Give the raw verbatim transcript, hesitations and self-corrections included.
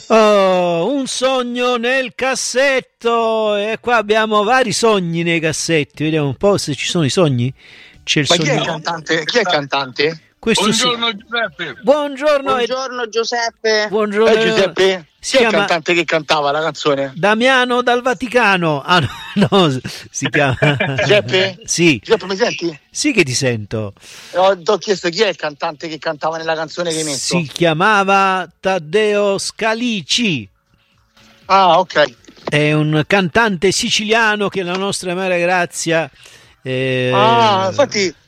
Oh, un sogno nel cassetto, e qua abbiamo vari sogni nei cassetti, vediamo un po' se ci sono i sogni. C'è il Ma sogno... chi è il cantante? Chi è il cantante? Questo Buongiorno sì. Giuseppe. Buongiorno, Buongiorno Giuseppe. buongiorno. Eh, Giuseppe? Si Chi è il chiama cantante che cantava la canzone? Damiano dal Vaticano. Ah no, no, si chiama Giuseppe? Sì, Giuseppe, mi senti? sì che ti sento. Ho, ti ho chiesto chi è il cantante che cantava nella canzone che hai messo. Si chiamava Taddeo Scalici. Ah, ok. È un cantante siciliano che la nostra Maria Grazia eh, Ah, infatti